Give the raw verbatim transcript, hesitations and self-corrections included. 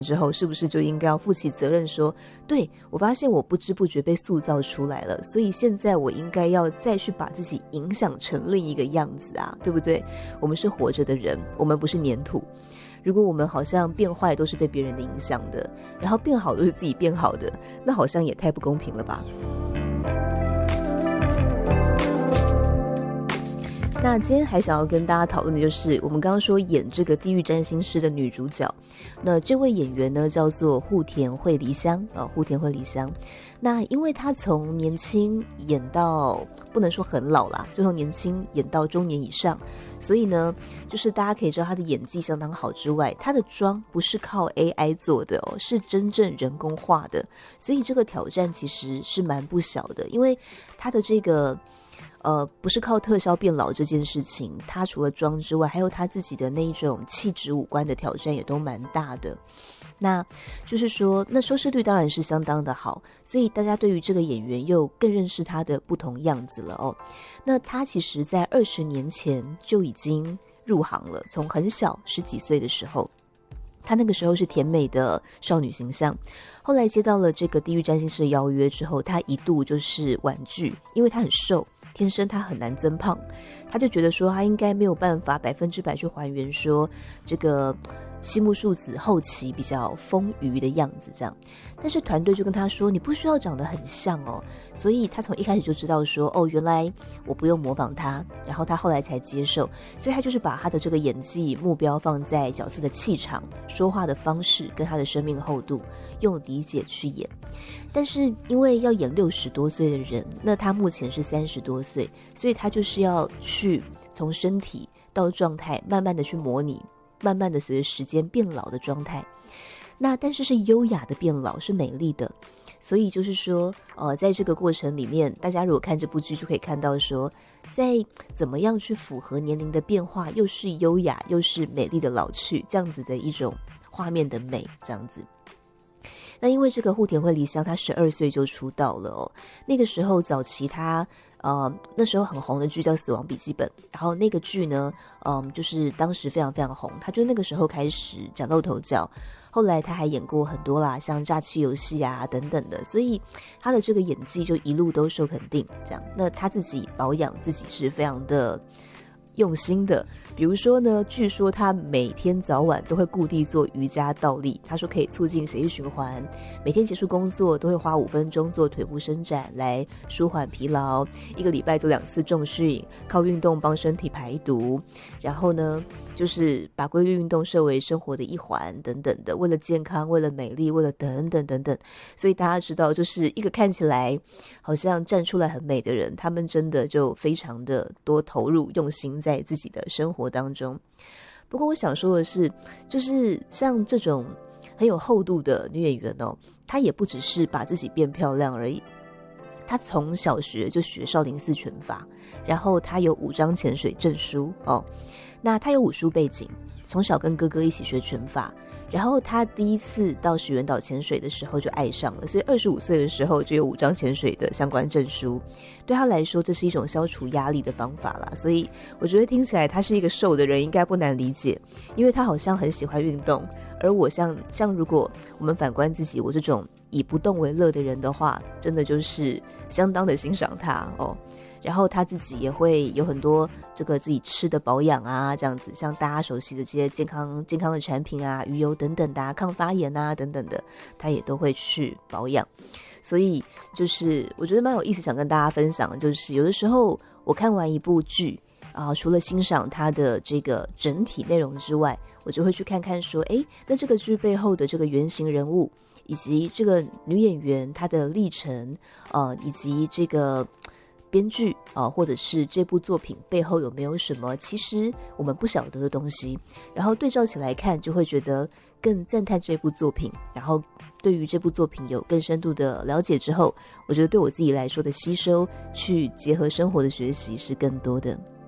之后，是不是就应该要负起责任说，对，我发现我不知不觉被塑造出来了，所以现在我应该要再去把自己影响成另一个样子啊，对不对？我们是活着的人，我们不是粘土。如果我们好像变坏都是被别人的影响的，然后变好都是自己变好的，那好像也太不公平了吧。那今天还想要跟大家讨论的就是我们刚刚说演这个地狱占星师的女主角，那这位演员呢叫做户田惠梨香啊，户田惠梨香。那因为她从年轻演到不能说很老啦，就从年轻演到中年以上，所以呢就是大家可以知道她的演技相当好之外，她的妆不是靠 A I 做的哦，是真正人工画的，所以这个挑战其实是蛮不小的，因为她的这个呃，不是靠特效变老这件事情，他除了妆之外，还有他自己的那一种气质五官的挑战也都蛮大的。那就是说，那收视率当然是相当的好，所以大家对于这个演员又更认识他的不同样子了哦。那他其实在二十年前就已经入行了，从很小十几岁的时候，她那个时候是甜美的少女形象，后来接到了这个地狱占星师的邀约之后，她一度就是婉拒，因为她很瘦，天生她很难增胖，她就觉得说她应该没有办法百分之百去还原说这个西木树子后期比较丰腴的样子这样，但是团队就跟她说你不需要长得很像哦，所以她从一开始就知道说哦，原来我不用模仿她，然后她后来才接受，所以她就是把她的这个演技目标放在角色的气场、说话的方式跟她的生命厚度，用理解去演。但是因为要演六十多岁的人，那她目前是三十多岁，所以她就是要去从身体到状态慢慢的去模拟，慢慢的随着时间变老的状态，那但是是优雅的变老，是美丽的。所以就是说呃，在这个过程里面，大家如果看这部剧就可以看到说，在怎么样去符合年龄的变化，又是优雅又是美丽的老去，这样子的一种画面的美这样子。那因为这个户田惠梨香她十二岁就出道了哦，那个时候早期她呃，那时候很红的剧叫《死亡笔记本》，然后那个剧呢，嗯，就是当时非常非常红，他就那个时候开始崭露头角。后来他还演过很多啦，像《诈欺游戏》啊等等的，所以他的这个演技就一路都受肯定。这样，那他自己保养自己是非常的用心的，比如说呢，据说他每天早晚都会固定做瑜伽倒立，他说可以促进血液循环，每天结束工作都会花五分钟做腿部伸展来舒缓疲劳，一个礼拜做两次重训，靠运动帮身体排毒，然后呢就是把规律运动设为生活的一环等等的，为了健康，为了美丽，为了等等等等。所以大家知道，就是一个看起来好像站出来很美的人，他们真的就非常的多投入用心在自己的生活当中。不过我想说的是，就是像这种很有厚度的女演员哦，她也不只是把自己变漂亮而已，她从小学就学少林寺拳法，然后她有五张潜水证书哦，那她有武术背景，从小跟哥哥一起学拳法，然后她第一次到石原岛潜水的时候就爱上了，所以二十五岁的时候就有五张潜水的相关证书，对她来说这是一种消除压力的方法啦。所以我觉得听起来她是一个瘦的人应该不难理解，因为她好像很喜欢运动，而我像像如果我们反观自己，我这种以不动为乐的人的话，真的就是相当的欣赏她哦。然后他自己也会有很多这个自己吃的保养啊，这样子，像大家熟悉的这些健康健康的产品啊，鱼油等等的啊，抗发炎啊等等的，他也都会去保养。所以就是我觉得蛮有意思，想跟大家分享的就是有的时候我看完一部剧啊，除了欣赏它的这个整体内容之外，我就会去看看说，诶，那这个剧背后的这个原型人物，以及这个女演员她的历程，呃，以及这个编剧啊、呃，或者是这部作品背后有没有什么其实我们不晓得的东西，然后对照起来看，就会觉得更赞叹这部作品，然后对于这部作品有更深度的了解之后，我觉得对我自己来说的吸收，去结合生活的学习是更多的。